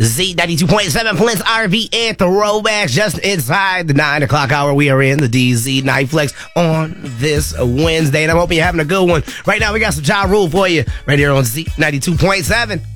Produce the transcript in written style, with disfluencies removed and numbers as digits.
Z92.7 Flint's R&B and throwbacks just inside the 9 o'clock hour. We are in the DZ Night Flex on this Wednesday, and I'm hoping you're having a good one. Right now, we got some Ja Rule for you right here on Z92.7.